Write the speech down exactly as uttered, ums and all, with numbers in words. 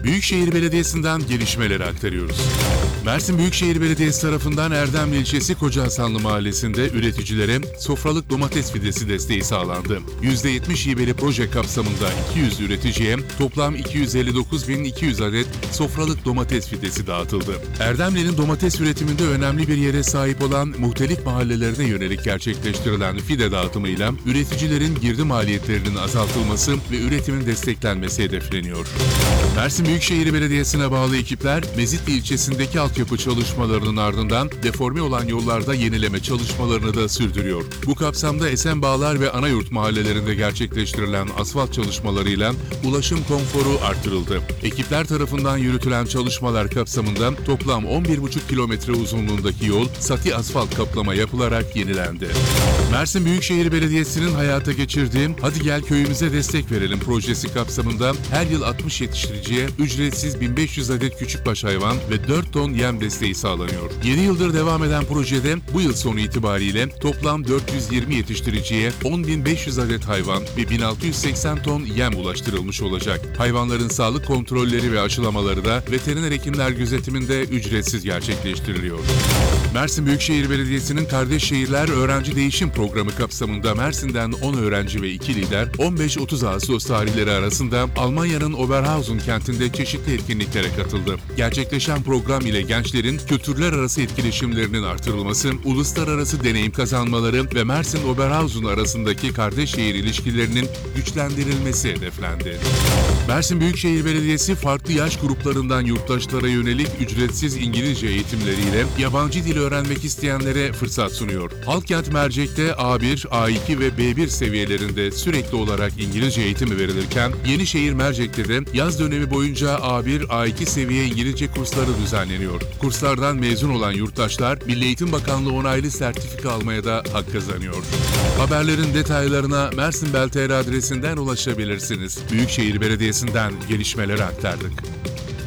Büyükşehir Belediyesi'nden gelişmeleri aktarıyoruz. Mersin Büyükşehir Belediyesi tarafından Erdemli ilçesi Kocahasanlı Mahallesi'nde üreticilere sofralık domates fidesi desteği sağlandı. yüzde yetmiş hibeli proje kapsamında iki yüz üreticiye toplam iki yüz elli dokuz bin iki yüz adet sofralık domates fidesi dağıtıldı. Erdemli'nin domates üretiminde önemli bir yere sahip olan muhtelif mahallelerine yönelik gerçekleştirilen fide dağıtımıyla üreticilerin girdi maliyetlerinin azaltılması ve üretimin desteklenmesi hedefleniyor. Mersin Büyükşehir Belediyesi'ne bağlı ekipler Mezitli ilçesindeki altyapı çalışmalarının ardından deforme olan yollarda yenileme çalışmalarını da sürdürüyor. Bu kapsamda Esenbağlar ve Anayurt mahallelerinde gerçekleştirilen asfalt çalışmalarıyla ulaşım konforu artırıldı. Ekipler tarafından yürütülen çalışmalar kapsamında toplam on bir buçuk kilometre uzunluğundaki yol sati asfalt kaplama yapılarak yenilendi. Mersin Büyükşehir Belediyesi'nin hayata geçirdiği Hadi Gel Köyümüze Destek Verelim projesi kapsamında her yıl altmış yetiştiriciye ücretsiz bin beş yüz adet küçükbaş hayvan ve dört ton yem desteği sağlanıyor. yedi yıldır devam eden projede bu yıl sonu itibariyle toplam dört yüz yirmi yetiştiriciye on bin beş yüz adet hayvan ve bin altı yüz seksen ton yem ulaştırılmış olacak. Hayvanların sağlık kontrolleri ve aşılamaları da veteriner hekimler gözetiminde ücretsiz gerçekleştiriliyor. Mersin Büyükşehir Belediyesi'nin Kardeş Şehirler Öğrenci Değişim Programı kapsamında Mersin'den on öğrenci ve iki lider on beş otuz Ağustos tarihleri arasında Almanya'nın Oberhausen kentinde çeşitli etkinliklere katıldı. Gerçekleşen program ile gençlerin kültürler arası etkileşimlerinin artırılması, uluslararası deneyim kazanmaları ve Mersin-Oberhausen arasındaki kardeş şehir ilişkilerinin güçlendirilmesi hedeflendi. Mersin Büyükşehir Belediyesi farklı yaş gruplarından yurttaşlara yönelik ücretsiz İngilizce eğitimleriyle yabancı dil öğrenmek isteyenlere fırsat sunuyor. Halkent Mercek'te A bir, A iki ve B bir seviyelerinde sürekli olarak İngilizce eğitimi verilirken, Yenişehir Mercek'te de yaz dönemi boyunca A bir, A iki seviye İngilizce kursları düzenleniyor. Kurslardan mezun olan yurttaşlar Milli Eğitim Bakanlığı onaylı sertifika almaya da hak kazanıyor. Haberlerin detaylarına Mersin Bel T R adresinden ulaşabilirsiniz. Büyükşehir Belediyesi'nden gelişmeleri aktardık.